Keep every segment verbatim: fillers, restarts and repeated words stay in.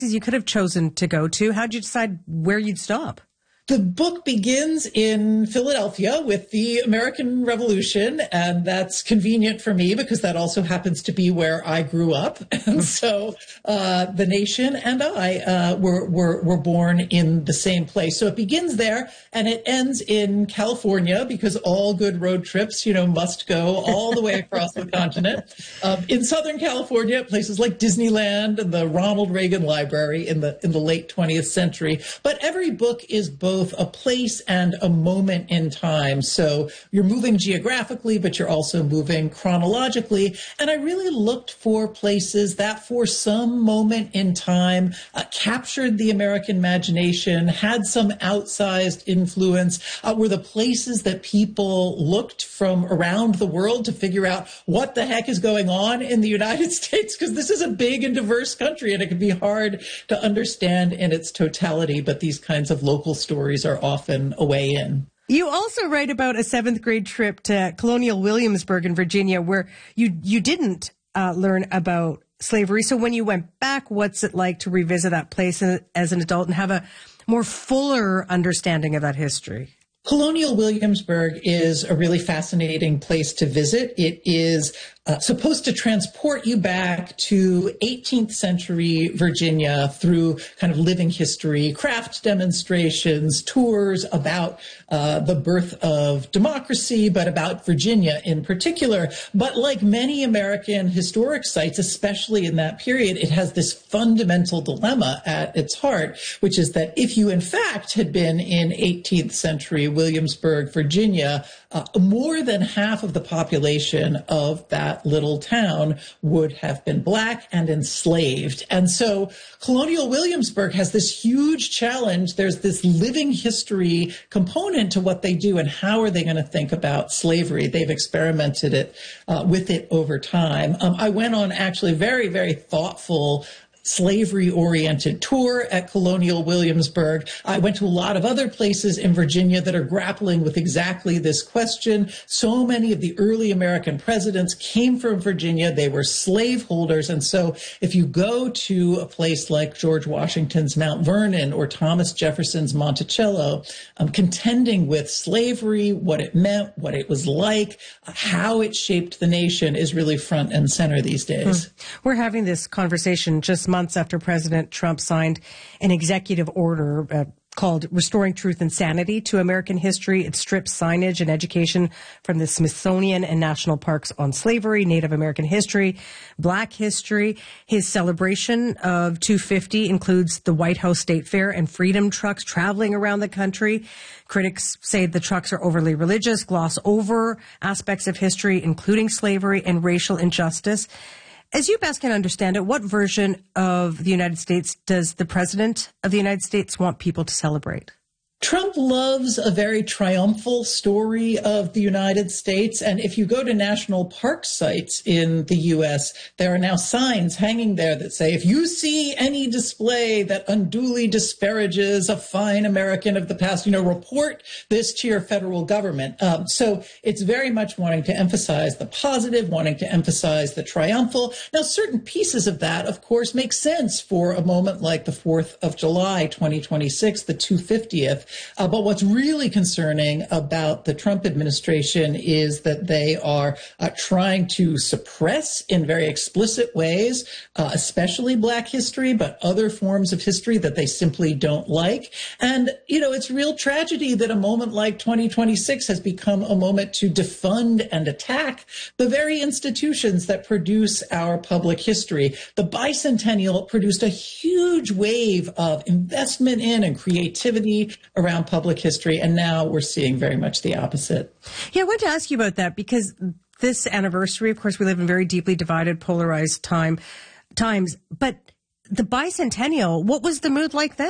You could have chosen to go to. How'd you decide where you'd stop? The book begins in Philadelphia with the American Revolution, and that's convenient for me because that also happens to be where I grew up. And so uh, the nation and I uh, were, were, were born in the same place. So it begins there, and it ends in California because all good road trips, you know, must go all the way across the continent. Um, in Southern California, places like Disneyland and the Ronald Reagan Library in the in the late twentieth century. But every book is both both a place and a moment in time. So you're moving geographically, but you're also moving chronologically. And I really looked for places that for some moment in time uh, captured the American imagination, had some outsized influence, uh, were the places that people looked from around the world to figure out what the heck is going on in the United States, because this is a big and diverse country and it can be hard to understand in its totality, but these kinds of local stories are often a way in. You also write about a seventh grade trip to Colonial Williamsburg in Virginia where you, you didn't uh, learn about slavery. So when you went back, what's it like to revisit that place as an adult and have a more fuller understanding of that history? Colonial Williamsburg is a really fascinating place to visit. It is uh, supposed to transport you back to eighteenth century Virginia through kind of living history, craft demonstrations, tours about uh, the birth of democracy, but about Virginia in particular. But like many American historic sites, especially in that period, it has this fundamental dilemma at its heart, which is that if you in fact had been in eighteenth century Williamsburg, Virginia, uh, more than half of the population of that little town would have been black and enslaved. And so Colonial Williamsburg has this huge challenge. There's this living history component to what they do, and how are they going to think about slavery? They've experimented it uh, with it over time. Um, I went on actually very, very thoughtful slavery-oriented tour at Colonial Williamsburg. I went to a lot of other places in Virginia that are grappling with exactly this question. So many of the early American presidents came from Virginia. They were slaveholders. And so if you go to a place like George Washington's Mount Vernon or Thomas Jefferson's Monticello, um, contending with slavery, what it meant, what it was like, uh, how it shaped the nation is really front and center these days. Hmm. We're having this conversation just months after President Trump signed an executive order uh, called Restoring Truth and Sanity to American History. It strips signage and education from the Smithsonian and national parks on slavery, Native American history, Black history. His celebration of two fifty includes the White House State Fair and freedom trucks traveling around the country. Critics say the trucks are overly religious, gloss over aspects of history, including slavery and racial injustice. As you best can understand it, what version of the United States does the President of the United States want people to celebrate? Trump loves a very triumphal story of the United States. And if you go to national park sites in the U S, there are now signs hanging there that say, if you see any display that unduly disparages a fine American of the past, you know, report this to your federal government. Um, so it's very much wanting to emphasize the positive, wanting to emphasize the triumphal. Now, certain pieces of that, of course, make sense for a moment like the fourth of July, twenty twenty-six, the two hundred fiftieth. Uh, but what's really concerning about the Trump administration is that they are uh, trying to suppress in very explicit ways, uh, especially Black history, but other forms of history that they simply don't like. And, you know, it's real tragedy that a moment like twenty twenty-six has become a moment to defund and attack the very institutions that produce our public history. The bicentennial produced a huge wave of investment in and creativity around public history, and now we're seeing very much the opposite. Yeah, I wanted to ask you about that because this anniversary, of course, we live in very deeply divided, polarized time times, but the bicentennial, what was the mood like then?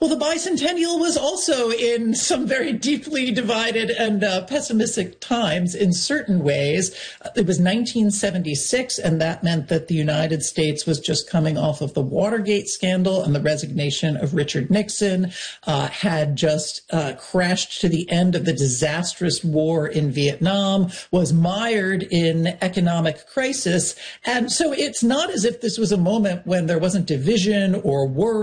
Well, the bicentennial was also in some very deeply divided and uh, pessimistic times in certain ways. It was nineteen seventy-six, and that meant that the United States was just coming off of the Watergate scandal and the resignation of Richard Nixon, uh, had just uh, crashed to the end of the disastrous war in Vietnam, was mired in economic crisis. And so it's not as if this was a moment when there wasn't division or worry